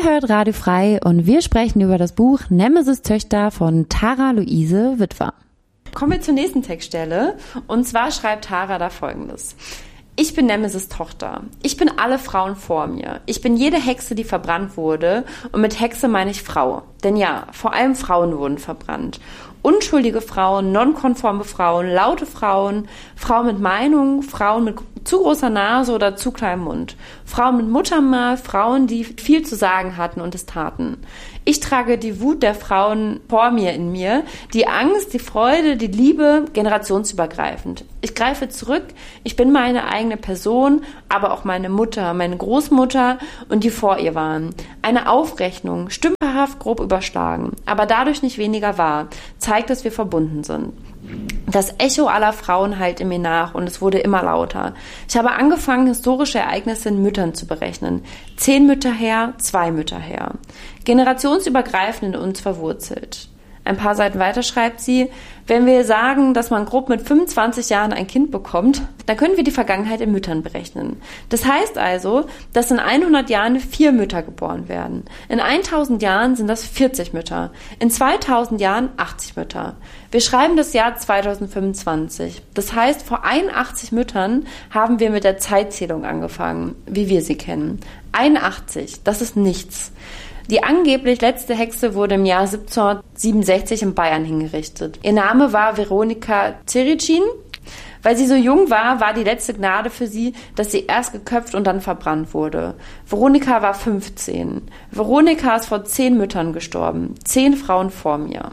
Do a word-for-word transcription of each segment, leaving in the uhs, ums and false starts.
Ihr hört Radio Frei und wir sprechen über das Buch Nemesis Töchter von Tara Luise Witwer. Kommen wir zur nächsten Textstelle. Und zwar schreibt Tara da Folgendes. Ich bin Nemesis Tochter. Ich bin alle Frauen vor mir. Ich bin jede Hexe, die verbrannt wurde. Und mit Hexe meine ich Frau. Denn ja, vor allem Frauen wurden verbrannt. Unschuldige Frauen, nonkonforme Frauen, laute Frauen, Frauen mit Meinung, Frauen mit zu großer Nase oder zu kleinem Mund, Frauen mit Muttermal, Frauen, die viel zu sagen hatten und es taten. Ich trage die Wut der Frauen vor mir in mir, die Angst, die Freude, die Liebe, generationsübergreifend. Ich greife zurück, ich bin meine eigene Person, aber auch meine Mutter, meine Großmutter und die vor ihr waren. Eine Aufrechnung, stümperhaft grob überschlagen, aber dadurch nicht weniger wahr, zeigt, dass wir verbunden sind. Das Echo aller Frauen hallt in mir nach und es wurde immer lauter. Ich habe angefangen, historische Ereignisse in Müttern zu berechnen. Zehn Mütter her, zwei Mütter her. Generationsübergreifend in uns verwurzelt. Ein paar Seiten weiter schreibt sie, wenn wir sagen, dass man grob mit fünfundzwanzig Jahren ein Kind bekommt, dann können wir die Vergangenheit in Müttern berechnen. Das heißt also, dass in hundert Jahren vier Mütter geboren werden. In tausend Jahren sind das vierzig Mütter. In zweitausend Jahren achtzig Mütter. Wir schreiben das Jahr zweitausendfünfundzwanzig. Das heißt, vor einundachtzig Müttern haben wir mit der Zeitzählung angefangen, wie wir sie kennen. einundachtzig, das ist nichts. Die angeblich letzte Hexe wurde im Jahr siebzehnhundertsiebenundsechzig in Bayern hingerichtet. Ihr Name war Veronika Zericin. Weil sie so jung war, war die letzte Gnade für sie, dass sie erst geköpft und dann verbrannt wurde. Veronika war fünfzehn. Veronika ist vor zehn Müttern gestorben. Zehn Frauen vor mir.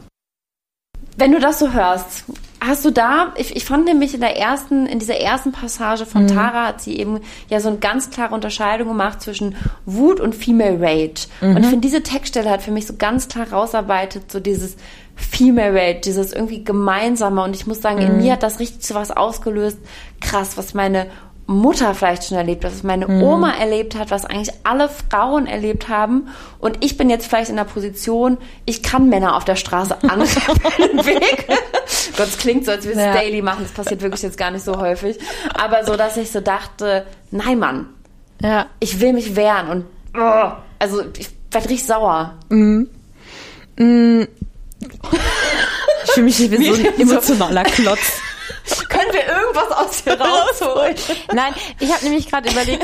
Wenn du das so hörst, hast du da, ich, ich fand nämlich in der ersten, in dieser ersten Passage von mhm. Tara hat sie eben ja so eine ganz klare Unterscheidung gemacht zwischen Wut und Female Rage. Mhm. Und ich finde, diese Textstelle hat für mich so ganz klar rausarbeitet, so dieses Female Rage, dieses irgendwie Gemeinsame. Und ich muss sagen, mhm. in mir hat das richtig so was ausgelöst. Krass, was meine Mutter vielleicht schon erlebt hat, was meine mhm. Oma erlebt hat, was eigentlich alle Frauen erlebt haben. Und ich bin jetzt vielleicht in der Position, ich kann Männer auf der Straße anrennen Weg. Gott, es klingt so, als wir es ja. daily machen. Das passiert wirklich jetzt gar nicht so häufig. Aber so, dass ich so dachte, nein, Mann, ja. ich will mich wehren. Und oh, also ich werde richtig sauer. Mhm. Mhm. Ich fühle mich wie so ein emotionaler Klotz. Können wir irgendwas aus dir rausholen? Nein, ich habe nämlich gerade überlegt,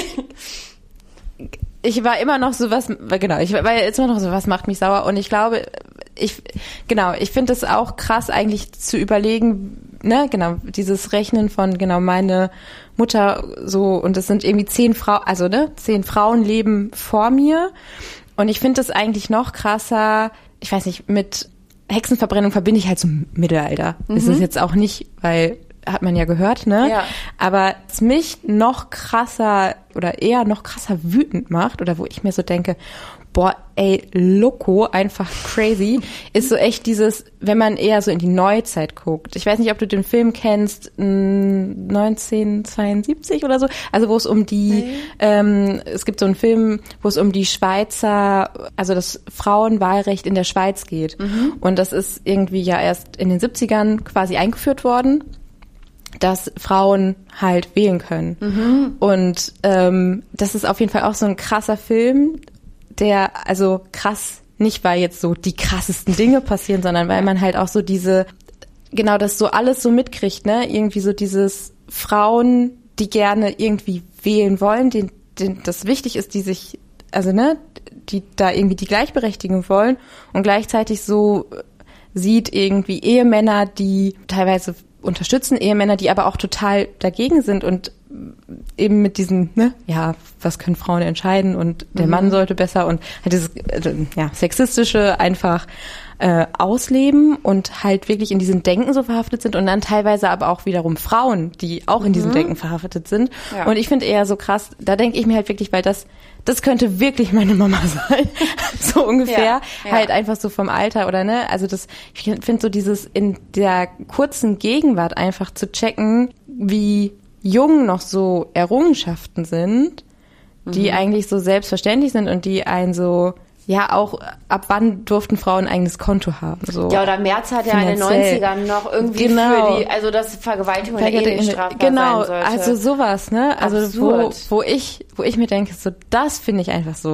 ich war immer noch so, was, genau, ich war jetzt immer noch so, was macht mich sauer? Und ich glaube, ich, genau, ich finde es auch krass eigentlich zu überlegen, ne, genau, dieses Rechnen von, genau, meine Mutter so, und es sind irgendwie zehn Frauen, also, ne, zehn Frauen leben vor mir. Und ich finde es eigentlich noch krasser, ich weiß nicht, mit Hexenverbrennung verbinde ich halt zum Mittelalter. Mhm. Ist es jetzt auch nicht, weil hat man ja gehört, ne? Ja. Aber was mich noch krasser oder eher noch krasser wütend macht oder wo ich mir so denke, boah, ey, loco, einfach crazy, ist so echt dieses, wenn man eher so in die Neuzeit guckt. Ich weiß nicht, ob du den Film kennst, neunzehnhundertzweiundsiebzig oder so, also wo es um die, nee. ähm, es gibt so einen Film, wo es um die Schweizer, also das Frauenwahlrecht in der Schweiz geht. Mhm. Und das ist irgendwie ja erst in den siebzigern quasi eingeführt worden, dass Frauen halt wählen können. Mhm. Und ähm, das ist auf jeden Fall auch so ein krasser Film, der, also krass, nicht weil jetzt so die krassesten Dinge passieren, sondern weil man halt auch so diese, genau das so alles so mitkriegt, ne? Irgendwie so dieses Frauen, die gerne irgendwie wählen wollen, denen, denen das wichtig ist, die sich, also ne, die da irgendwie die Gleichberechtigung wollen und gleichzeitig so sieht irgendwie Ehemänner, die teilweise unterstützen, Ehemänner, die aber auch total dagegen sind und eben mit diesen, ne, ja, was können Frauen entscheiden und der mhm. Mann sollte besser und halt dieses, ja, sexistische einfach äh, ausleben und halt wirklich in diesem Denken so verhaftet sind und dann teilweise aber auch wiederum Frauen, die auch in diesem mhm. Denken verhaftet sind. Ja. Und ich finde eher so krass, da denke ich mir halt wirklich, weil das das könnte wirklich meine Mama sein, so ungefähr, ja, ja. halt einfach so vom Alter oder ne, also das, ich finde so dieses in der kurzen Gegenwart einfach zu checken, wie jung noch so Errungenschaften sind, die mhm. eigentlich so selbstverständlich sind und die einen so, ja auch, ab wann durften Frauen ein eigenes Konto haben? So ja, oder Merz hat ja in den neunzigern noch irgendwie genau. für die, also dass Vergewaltigung der Ehe nicht strafbar genau, sein sollte. Also sowas, ne? Also wo, wo ich, wo ich mir denke, so das finde ich einfach so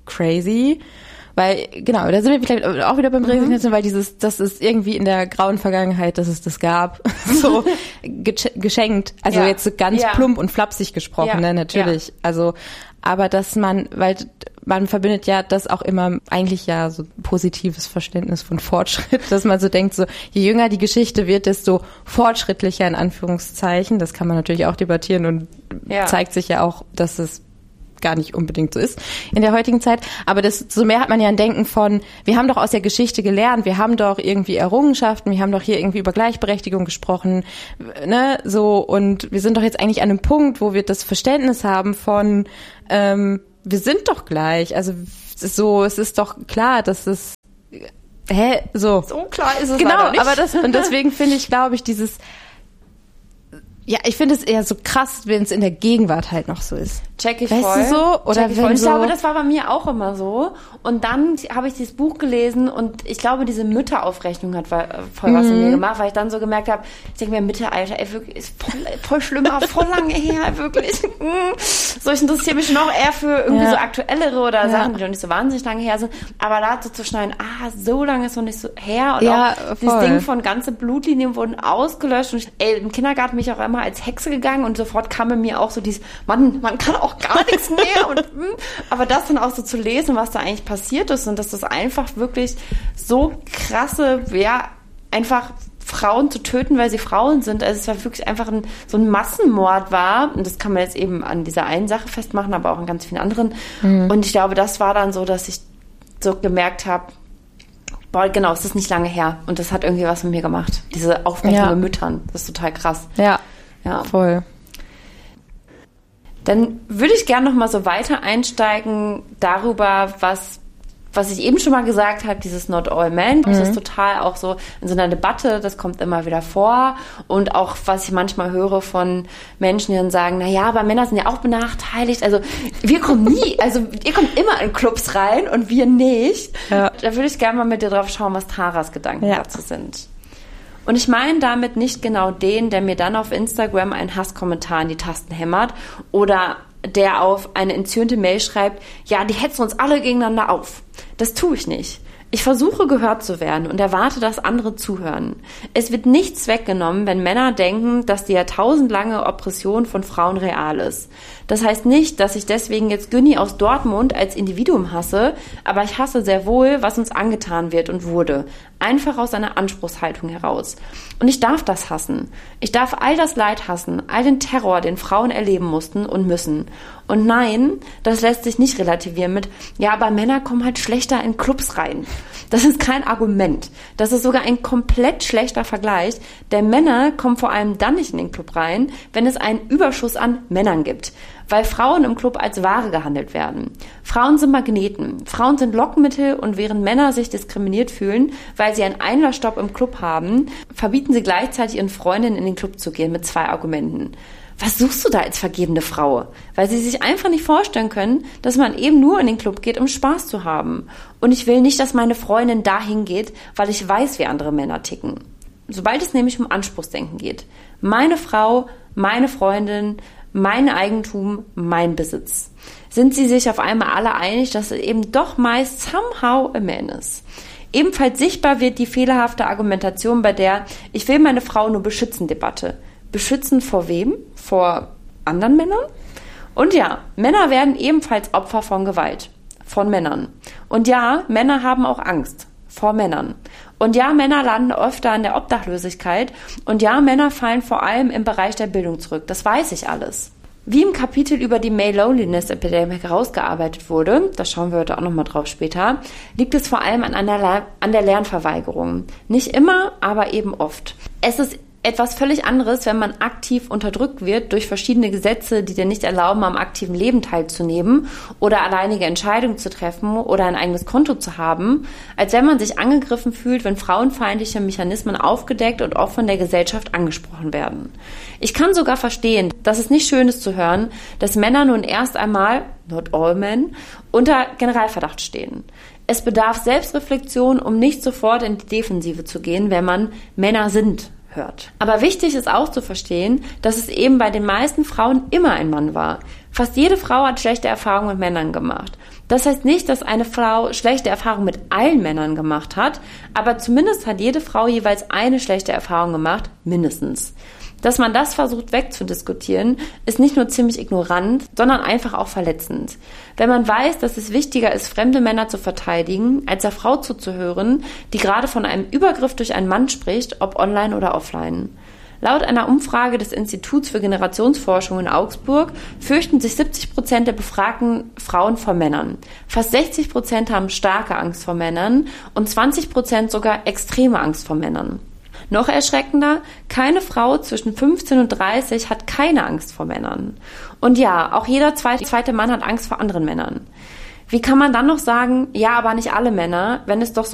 crazy. Weil, genau, da sind wir vielleicht auch wieder beim Resignation, mhm. weil dieses, das ist irgendwie in der grauen Vergangenheit, dass es das gab, so geschenkt. Also ja. jetzt so ganz ja. plump und flapsig gesprochen, ja. ne, natürlich. Ja. Also, aber dass man, weil man verbindet ja das auch immer eigentlich ja so positives Verständnis von Fortschritt, dass man so denkt, so je jünger die Geschichte wird, desto fortschrittlicher in Anführungszeichen. Das kann man natürlich auch debattieren und ja. zeigt sich ja auch, dass es gar nicht unbedingt so ist in der heutigen Zeit. Aber das, so mehr hat man ja ein Denken von, wir haben doch aus der Geschichte gelernt, wir haben doch irgendwie Errungenschaften, wir haben doch hier irgendwie über Gleichberechtigung gesprochen, ne, so, und wir sind doch jetzt eigentlich an einem Punkt, wo wir das Verständnis haben von, ähm, wir sind doch gleich. Also so, es ist doch klar, dass es, hä, so. So klar ist es genau, leider nicht. Aber das, und deswegen finde ich, glaube ich, dieses, ja, ich finde es eher so krass, wenn es in der Gegenwart halt noch so ist. Check ich weißt voll. Du so? Oder Check ich wenn voll. Ich so glaube, das war bei mir auch immer so. Und dann habe ich dieses Buch gelesen und ich glaube, diese Mütteraufrechnung hat voll was mhm. in mir gemacht, weil ich dann so gemerkt habe, ich denke mir, Mittelalter, ey, wirklich, ist voll, voll schlimmer, voll lange her, wirklich. So, ich interessiere mich noch eher für irgendwie ja. so aktuellere oder ja. Sachen, die noch nicht so wahnsinnig lange her sind. Aber da so zu schneiden, ah, so lange ist noch nicht so her. Und ja, auch dieses Ding von ganze Blutlinien wurden ausgelöscht. Und ich, ey, im Kindergarten bin ich auch immer als Hexe gegangen und sofort kam bei mir auch so dieses, Mann, man kann auch gar nichts mehr. Und, aber das dann auch so zu lesen, was da eigentlich passiert ist und dass das einfach wirklich so krasse, ja, einfach Frauen zu töten, weil sie Frauen sind. Also es war wirklich einfach ein, so ein Massenmord war. Und das kann man jetzt eben an dieser einen Sache festmachen, aber auch an ganz vielen anderen. Mhm. Und ich glaube, das war dann so, dass ich so gemerkt habe, boah, genau, es ist nicht lange her. Und das hat irgendwie was mit mir gemacht. Diese Aufrechnung ja. mit Müttern. Das ist total krass. Ja, ja. voll. Dann würde ich gerne noch mal so weiter einsteigen darüber, was was ich eben schon mal gesagt habe, dieses Not All Men. Das mhm. ist total auch so in so einer Debatte, das kommt immer wieder vor. Und auch, was ich manchmal höre von Menschen, die dann sagen, na ja, aber Männer sind ja auch benachteiligt. Also wir kommen nie, also ihr kommt immer in Clubs rein und wir nicht. Ja. Da würde ich gerne mal mit dir drauf schauen, was Taras Gedanken ja. dazu sind. Und ich meine damit nicht genau den, der mir dann auf Instagram einen Hasskommentar in die Tasten hämmert oder der auf eine entzürnte Mail schreibt, ja, die hetzen uns alle gegeneinander auf. Das tue ich nicht. Ich versuche gehört zu werden und erwarte, dass andere zuhören. Es wird nichts weggenommen, wenn Männer denken, dass die jahrtausendlange Oppression von Frauen real ist. Das heißt nicht, dass ich deswegen jetzt Günni aus Dortmund als Individuum hasse, aber ich hasse sehr wohl, was uns angetan wird und wurde. Einfach aus einer Anspruchshaltung heraus. Und ich darf das hassen. Ich darf all das Leid hassen, all den Terror, den Frauen erleben mussten und müssen. Und nein, das lässt sich nicht relativieren mit, ja, aber Männer kommen halt schlechter in Clubs rein. Das ist kein Argument. Das ist sogar ein komplett schlechter Vergleich. Denn Männer kommen vor allem dann nicht in den Club rein, wenn es einen Überschuss an Männern gibt. Weil Frauen im Club als Ware gehandelt werden. Frauen sind Magneten. Frauen sind Lockmittel und während Männer sich diskriminiert fühlen, weil sie einen Einlassstopp im Club haben, verbieten sie gleichzeitig ihren Freundinnen in den Club zu gehen mit zwei Argumenten. Was suchst du da als vergebene Frau? Weil sie sich einfach nicht vorstellen können, dass man eben nur in den Club geht, um Spaß zu haben. Und ich will nicht, dass meine Freundin dahin geht, weil ich weiß, wie andere Männer ticken. Sobald es nämlich um Anspruchsdenken geht. Meine Frau, meine Freundin, mein Eigentum, mein Besitz. Sind sie sich auf einmal alle einig, dass es eben doch meist somehow a man ist. Ebenfalls sichtbar wird die fehlerhafte Argumentation bei der Ich will meine Frau nur beschützen Debatte. Beschützen vor wem? Vor anderen Männern? Und ja, Männer werden ebenfalls Opfer von Gewalt. Von Männern. Und ja, Männer haben auch Angst. Vor Männern. Und ja, Männer landen öfter in der Obdachlosigkeit. Und ja, Männer fallen vor allem im Bereich der Bildung zurück. Das weiß ich alles. Wie im Kapitel über die Male Loneliness Epidemic herausgearbeitet wurde, da schauen wir heute auch nochmal drauf später, liegt es vor allem an der, an der Lernverweigerung. Nicht immer, aber eben oft. Es ist etwas völlig anderes, wenn man aktiv unterdrückt wird durch verschiedene Gesetze, die dir nicht erlauben, am aktiven Leben teilzunehmen oder alleinige Entscheidungen zu treffen oder ein eigenes Konto zu haben, als wenn man sich angegriffen fühlt, wenn frauenfeindliche Mechanismen aufgedeckt und auch von der Gesellschaft angesprochen werden. Ich kann sogar verstehen, dass es nicht schön ist zu hören, dass Männer nun erst einmal, not all men, unter Generalverdacht stehen. Es bedarf Selbstreflexion, um nicht sofort in die Defensive zu gehen, wenn man Männer sind. hört. Aber wichtig ist auch zu verstehen, dass es eben bei den meisten Frauen immer ein Mann war. Fast jede Frau hat schlechte Erfahrungen mit Männern gemacht. Das heißt nicht, dass eine Frau schlechte Erfahrungen mit allen Männern gemacht hat, aber zumindest hat jede Frau jeweils eine schlechte Erfahrung gemacht, mindestens. Dass man das versucht wegzudiskutieren, ist nicht nur ziemlich ignorant, sondern einfach auch verletzend. Wenn man weiß, dass es wichtiger ist, fremde Männer zu verteidigen, als der Frau zuzuhören, die gerade von einem Übergriff durch einen Mann spricht, ob online oder offline. Laut einer Umfrage des Instituts für Generationsforschung in Augsburg fürchten sich siebzig Prozent der befragten Frauen vor Männern. Fast sechzig Prozent haben starke Angst vor Männern und zwanzig Prozent sogar extreme Angst vor Männern. Noch erschreckender, keine Frau zwischen fünfzehn und dreißig hat keine Angst vor Männern. Und ja, auch jeder zweite, zweite Mann hat Angst vor anderen Männern. Wie kann man dann noch sagen, ja, aber nicht alle Männer, wenn es doch so